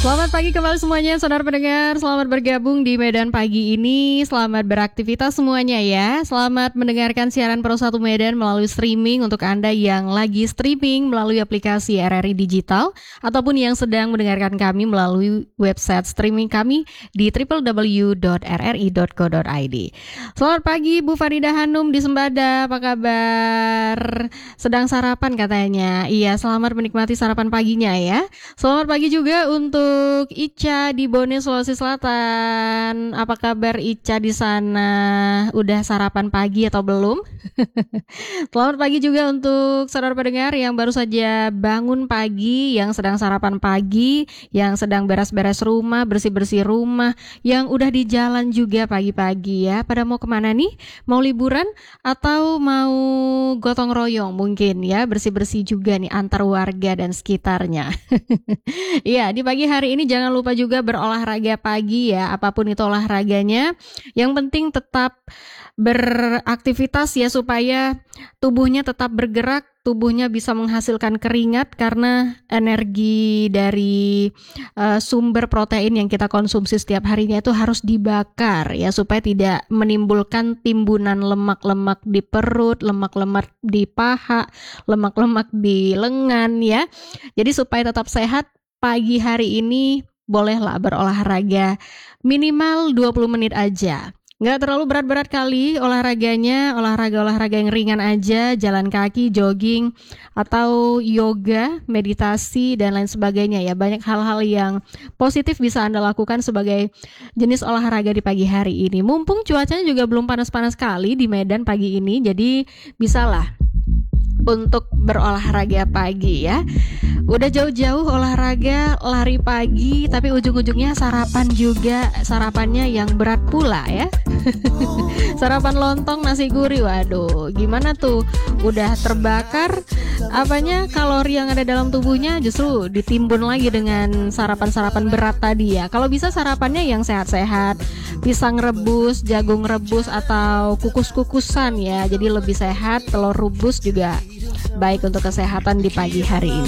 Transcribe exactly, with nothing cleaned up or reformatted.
Selamat pagi kembali semuanya, saudara pendengar. Selamat bergabung di Medan Pagi ini. Selamat beraktivitas semuanya ya. Selamat mendengarkan siaran Pro satu Medan melalui streaming untuk Anda yang lagi streaming melalui aplikasi R R I Digital ataupun yang sedang mendengarkan kami melalui website streaming kami di w w w dot r r i dot co dot i d. Selamat pagi Bu Farida Hanum di Sembada. Apa kabar? Sedang sarapan katanya. Iya, selamat menikmati sarapan paginya ya. Selamat pagi juga untuk Untuk Ica di Bone, Sulawesi Selatan. Apa kabar Ica di sana? Udah sarapan pagi atau belum? Selamat pagi juga untuk saudara pendengar yang baru saja bangun pagi, yang sedang sarapan pagi, yang sedang beres-beres rumah, bersih-bersih rumah, yang udah di jalan juga pagi-pagi ya. Pada mau kemana nih? Mau liburan atau mau gotong royong mungkin ya, bersih-bersih juga nih antar warga dan sekitarnya. Iya, di pagi hari ini jangan lupa juga berolahraga pagi ya, apapun itu olahraganya. Yang penting tetap beraktivitas ya supaya tubuhnya tetap bergerak, tubuhnya bisa menghasilkan keringat karena energi dari uh, sumber protein yang kita konsumsi setiap harinya itu harus dibakar ya supaya tidak menimbulkan timbunan lemak-lemak di perut, lemak-lemak di paha, lemak-lemak di lengan ya. Jadi supaya tetap sehat, pagi hari ini bolehlah berolahraga minimal dua puluh menit aja. Nggak terlalu berat-berat kali olahraganya, olahraga-olahraga yang ringan aja, jalan kaki, jogging, atau yoga, meditasi, dan lain sebagainya ya. Banyak hal-hal yang positif bisa Anda lakukan sebagai jenis olahraga di pagi hari ini. Mumpung cuacanya juga belum panas-panas sekali di Medan pagi ini, jadi bisalah untuk berolahraga pagi ya. Udah jauh-jauh olahraga, lari pagi, tapi ujung-ujungnya sarapan juga, sarapannya yang berat pula ya. Sarapan lontong nasi gurih, waduh, gimana tuh? Udah terbakar apanya, kalori yang ada dalam tubuhnya justru ditimbun lagi dengan sarapan-sarapan berat tadi ya. Kalau bisa sarapannya yang sehat-sehat, pisang rebus, jagung rebus, atau kukus-kukusan ya. Jadi lebih sehat, telur rebus juga baik untuk kesehatan di pagi hari ini.